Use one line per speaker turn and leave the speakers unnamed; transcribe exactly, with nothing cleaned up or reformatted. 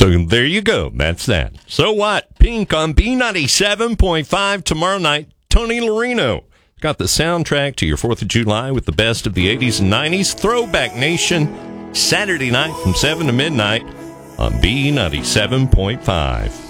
So there you go. That's that. So what? Pink on B ninety-seven point five tomorrow night. Tony Larino got the soundtrack to your fourth of July with the best of the eighties and nineties. Throwback Nation, Saturday night from seven to midnight on B ninety-seven point five.